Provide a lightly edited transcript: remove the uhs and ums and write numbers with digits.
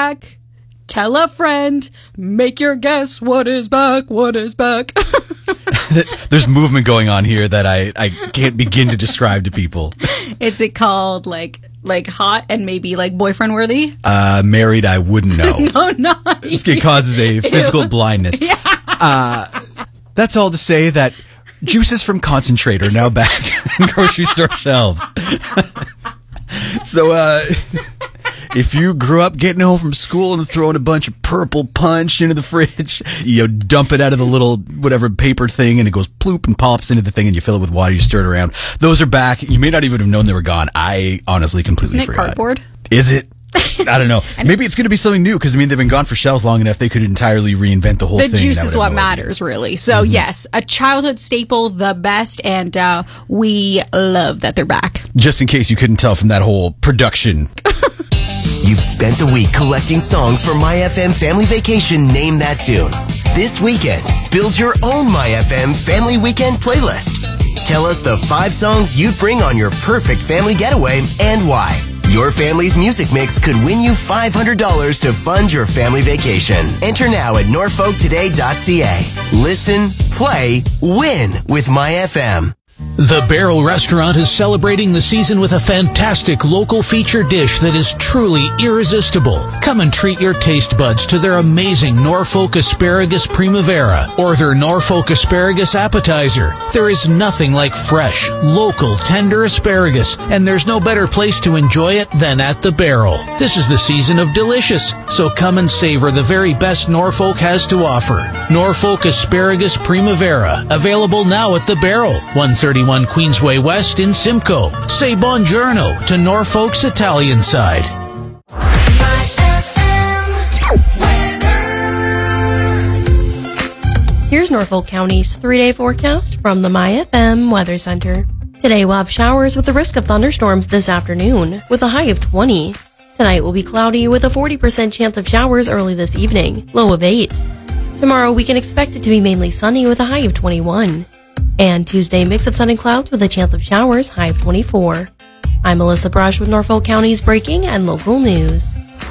back. Tell a friend. Make your guess. What is back? What is back? There's movement going on here that I can't begin to describe to people. Is it called like hot and maybe like boyfriend worthy? Married, I wouldn't know. No, not. It causes a physical blindness. Yeah. That's all to say that juices from concentrate are now back in grocery store shelves. So, if you grew up getting home from school and throwing a bunch of purple punch into the fridge, you dump it out of the little whatever paper thing and it goes ploop and pops into the thing and you fill it with water, you stir it around. Those are back. You may not even have known they were gone. I honestly completely Isn't it forgot. Cardboard? Is it? I don't know. Maybe it's going to be something new because, they've been gone for shelves long enough they could entirely reinvent the whole thing. The juice is what matters, really. So, yes, a childhood staple, the best, and we love that they're back. Just in case you couldn't tell from that whole production. You've spent the week collecting songs for MyFM Family Vacation Name That Tune. This weekend, build your own MyFM Family Weekend playlist. Tell us the 5 songs you'd bring on your perfect family getaway and why. Your family's music mix could win you $500 to fund your family vacation. Enter now at norfolktoday.ca. Listen, play, win with MyFM. The Barrel Restaurant is celebrating the season with a fantastic local feature dish that is truly irresistible. Come and treat your taste buds to their amazing Norfolk Asparagus Primavera or their Norfolk Asparagus Appetizer. There is nothing like fresh, local, tender asparagus, and there's no better place to enjoy it than at the Barrel. This is the season of delicious, so come and savor the very best Norfolk has to offer. Norfolk Asparagus Primavera, available now at the Barrel, 131 Queensway West in Simcoe. Say buongiorno to Norfolk's Italian side. Here's Norfolk County's 3-day forecast from the MyFM Weather Center. Today we'll have showers with the risk of thunderstorms this afternoon, with a high of 20. Tonight will be cloudy with a 40% chance of showers early this evening, low of 8. Tomorrow we can expect it to be mainly sunny with a high of 21. And Tuesday, mix of sun and clouds with a chance of showers, high of 24. I'm Melissa Brush with Norfolk County's breaking and local news.